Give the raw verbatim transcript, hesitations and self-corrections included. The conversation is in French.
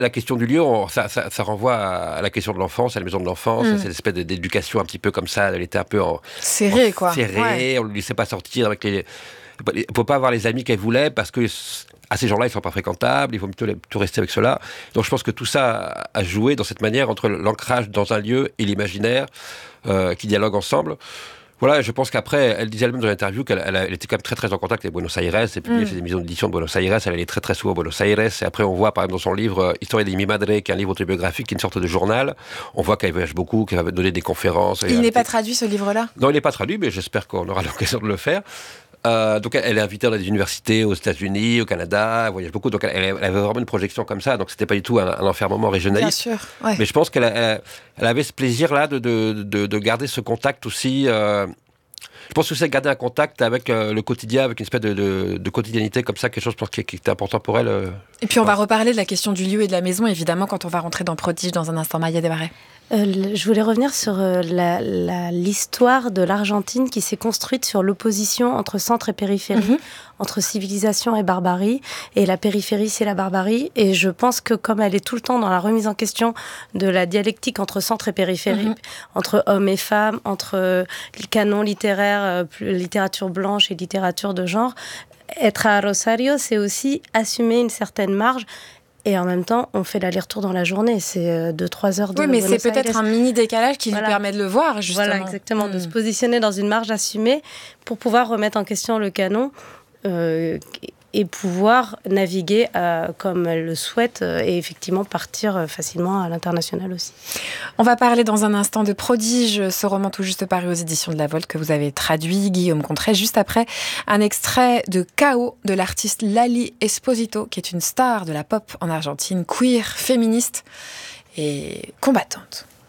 la question du lieu, on, ça, ça, ça renvoie à la question de l'enfance, à la maison de l'enfance, mmh. à cette espèce d'éducation un petit peu comme ça. Elle était un peu en, serrée, en, quoi. Serrée, ouais. On ne lui laissait pas sortir avec les. Il ne faut pas avoir les amis qu'elle voulait parce que à ces gens-là, ils ne sont pas fréquentables, il faut plutôt, plutôt rester avec ceux-là. Donc je pense que tout ça a joué dans cette manière entre l'ancrage dans un lieu et l'imaginaire euh, qui dialoguent ensemble. Voilà, je pense qu'après, elle disait elle-même dans l'interview qu'elle elle, elle était quand même très très en contact avec Buenos Aires, et publié mm. ses émissions d'édition de Buenos Aires, elle allait très très souvent à Buenos Aires, et après on voit par exemple dans son livre euh, Historia de mi madre, qui est un livre autobiographique, qui est une sorte de journal, on voit qu'elle voyage beaucoup, qu'elle va donner des conférences. Il n'est pas traduit ce livre-là ? Non, il n'est pas traduit, mais j'espère qu'on aura l'occasion de le faire. Euh, donc elle est invitée dans des universités aux États-Unis, au Canada, elle voyage beaucoup, donc elle, elle avait vraiment une projection comme ça, donc c'était pas du tout un, un enfermement régionaliste. Bien sûr, ouais. Mais je pense qu'elle elle, elle avait ce plaisir-là de, de, de, de garder ce contact aussi. Euh, je pense que c'est garder un contact avec euh, le quotidien, avec une espèce de, de, de quotidianité comme ça, quelque chose qui, qui était important pour elle. Euh, et puis on va reparler de la question du lieu et de la maison, évidemment, quand on va rentrer dans Prodige dans un instant. Maya Desmarais. Euh, je voulais revenir sur euh, la, la, l'histoire de l'Argentine qui s'est construite sur l'opposition entre centre et périphérie, mm-hmm. entre civilisation et barbarie. Et la périphérie, c'est la barbarie. Et je pense que comme elle est tout le temps dans la remise en question de la dialectique entre centre et périphérie, mm-hmm. entre hommes et femmes, entre euh, le canon littéraire, euh, littérature blanche et littérature de genre, être à Rosario, c'est aussi assumer une certaine marge. Et en même temps, on fait l'aller-retour dans la journée. C'est deux trois heures de Oui, mais Buenos c'est peut-être Aires. un mini-décalage qui voilà. lui permet de le voir, justement. Voilà, exactement. Mmh. De se positionner dans une marge assumée pour pouvoir remettre en question le canon euh, et pouvoir naviguer euh, comme elle le souhaite euh, et effectivement partir euh, facilement à l'international aussi. On va parler dans un instant de Prodige, ce roman tout juste paru aux éditions de La Volte que vous avez traduit, Guillaume Contré, juste après un extrait de Chaos de l'artiste Lali Esposito, qui est une star de la pop en Argentine, queer, féministe et combattante.